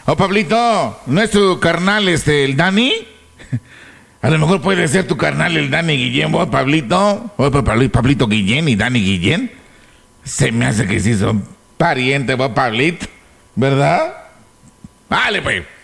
Oh, Pablito, ¿no es tu carnal el Dani? A lo mejor puede ser tu carnal el Dani Guillén, vos, Pablito. Oh, Pablito Guillén y Dani Guillén. Se me hace que sí son parientes, vos, Pablito. ¿Verdad? Vale, pues.